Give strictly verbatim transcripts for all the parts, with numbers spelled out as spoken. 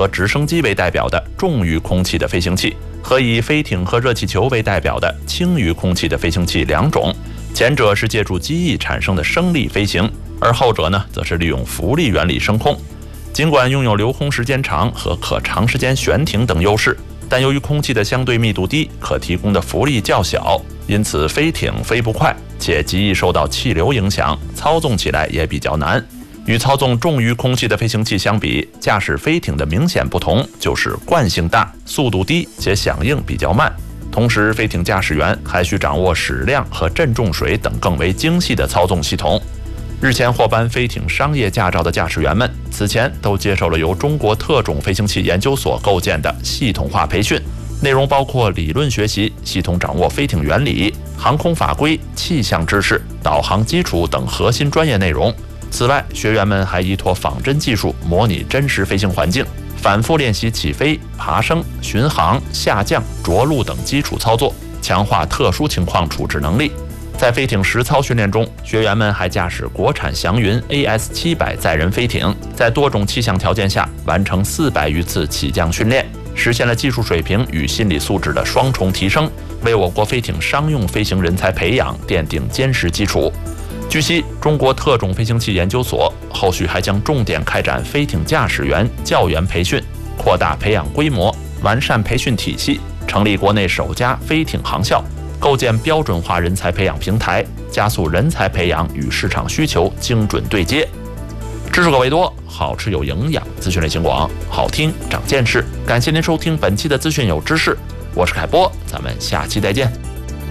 和直升机为代表的重于空气的飞行器，和以飞艇和热气球为代表的轻于空气的飞行器两种。前者是借助机翼产生的升力飞行，而后者呢，则是利用浮力原理升空。尽管拥有留空时间长和可长时间悬停等优势，但由于空气的相对密度低，可提供的浮力较小，因此飞艇飞不快，且极易受到气流影响，操纵起来也比较难。与操纵重于空气的飞行器相比，驾驶飞艇的明显不同就是惯性大、速度低且响应比较慢。同时，飞艇驾驶员还需掌握矢量和震重水等更为精细的操纵系统。日前获颁飞艇商业驾照的驾驶员们，此前都接受了由中国特种飞行器研究所构建的系统化培训，内容包括理论学习、系统掌握飞艇原理、航空法规、气象知识、导航基础等核心专业内容。此外，学员们还依托仿真技术模拟真实飞行环境，反复练习起飞、爬升、巡航、下降、着陆等基础操作，强化特殊情况处置能力。在飞艇实操训练中，学员们还驾驶国产祥云 A S 七百 载人飞艇，在多种气象条件下完成四百余次起降训练，实现了技术水平与心理素质的双重提升，为我国飞艇商用飞行人才培养奠定坚实基础。据悉，中国特种飞行器研究所后续还将重点开展飞艇驾驶员教员培训，扩大培养规模，完善培训体系，成立国内首家飞艇航校，构建标准化人才培养平台，加速人才培养与市场需求精准对接。知识可为多，好吃有营养，资讯类型广，好听长见识。感谢您收听本期的资讯有知识，我是凯波，咱们下期再见。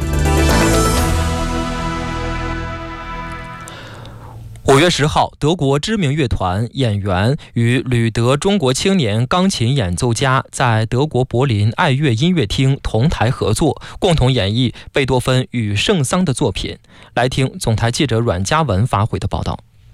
五月十号，德国知名乐团、演员与旅德中国青年钢琴演奏家在德国柏林爱乐音乐厅同台合作，共同演绎贝多芬与圣桑的作品。来听总台记者阮嘉文发回的报道。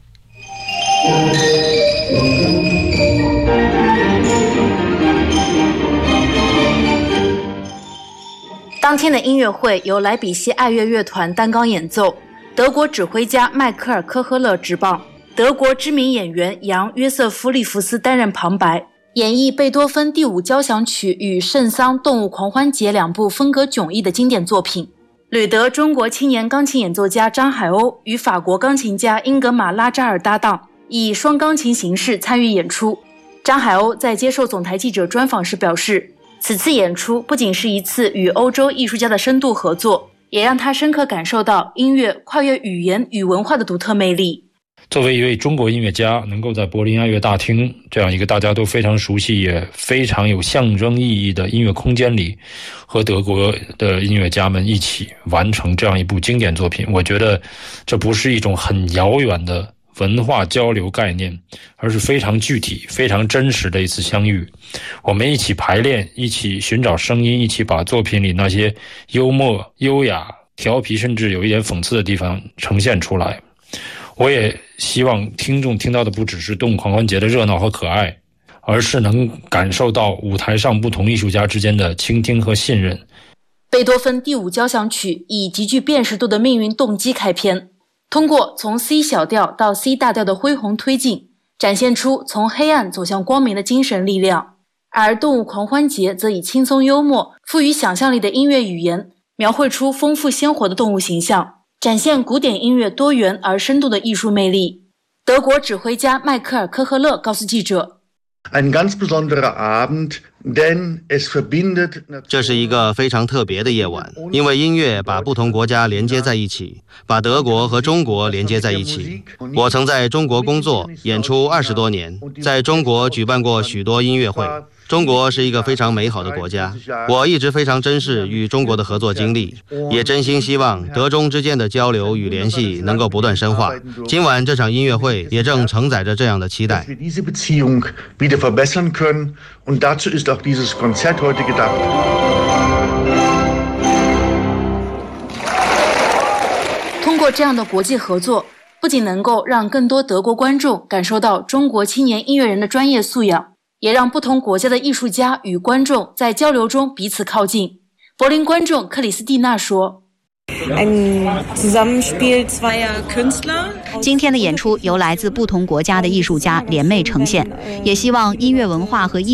当天的音乐会由莱比锡爱乐乐团担纲演奏，德国指挥家迈克尔·科赫勒执棒，德国知名演员杨·约瑟夫·利弗斯担任旁白，演绎贝多芬第五交响曲与圣桑动物狂欢节两部风格迥异的经典作品。旅德中国青年钢琴演奏家张海鸥与法国钢琴家英格玛·拉扎尔搭档，以双钢琴形式参与演出。张海鸥在接受总台记者专访时表示，此次演出不仅是一次与欧洲艺术家的深度合作，也让他深刻感受到音乐跨越语言与文化的独特魅力。 作为一位中国音乐家，能够在柏林爱乐大厅这样一个大家都非常熟悉也非常有象征意义的音乐空间里，和德国的音乐家们一起完成这样一部经典作品，我觉得这不是一种很遥远的文化交流概念，而是非常具体、非常真实的一次相遇。我们一起排练，一起寻找声音，一起把作品里那些幽默、优雅、调皮，甚至有一点讽刺的地方呈现出来。我也希望听众听到的不只是动物狂欢节的热闹和可爱，而是能感受到舞台上不同艺术家之间的倾听和信任。 贝多芬第五交响曲以极具辨识度的命运动机开篇，通过从 C 小调到 C 大调的恢宏推进，展现出从黑暗走向光明的精神力量。而动物狂欢节则以轻松幽默、富于想象力的音乐语言，描绘出丰富鲜活的动物形象，展现古典音乐多元而深度的艺术魅力。德国指挥家迈克尔·科赫勒告诉记者， 这是一个非常特别的夜晚，因为音乐把不同国家连接在一起，把德国和中国连接在一起。我曾在中国工作演出二十多年，在中国举办过许多音乐会。中国是一个非常美好的国家，我一直非常珍视与中国的合作经历，也真心希望德中之间的交流与联系能够不断深化。今晚这场音乐会也正承载着这样的期待。 通过这样的国际合作，不仅能够让更多德国观众感受到中国青年音乐人的专业素养，也让不同国家的艺术家与观众在交流中彼此靠近。柏林观众克里斯蒂娜说， 今天的演出由来自不同国家的艺术家联袂呈现，也希望音乐文化和艺